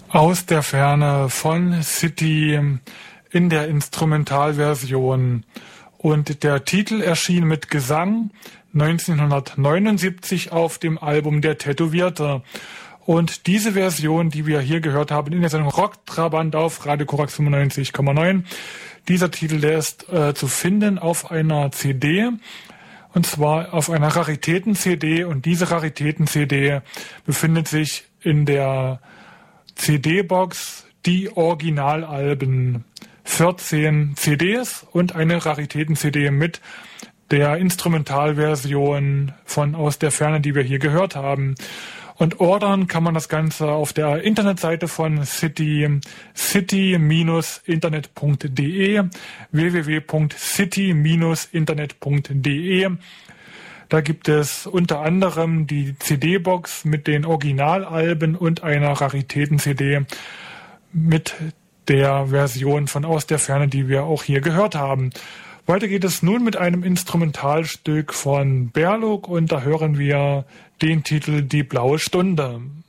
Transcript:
Aus der Ferne von City in der Instrumentalversion. Und der Titel erschien mit Gesang 1979 auf dem Album Der Tätowierte. Und diese Version, die wir hier gehört haben in der Sendung Rock Trabant auf Radio Korax 95,9, dieser Titel, der ist zu finden auf einer CD. Und zwar auf einer Raritäten-CD. Und diese Raritäten-CD befindet sich in der CD-Box die Originalalben. 14 CDs und eine Raritäten-CD mit der Instrumentalversion von Aus der Ferne, die wir hier gehört haben. Und ordern kann man das Ganze auf der Internetseite von City, city-internet.de, www.city-internet.de. Da gibt es unter anderem die CD-Box mit den Originalalben und einer Raritäten-CD mit der Version von Aus der Ferne, die wir auch hier gehört haben. Weiter geht es nun mit einem Instrumentalstück von Berluk und da hören wir den Titel Die blaue Stunde.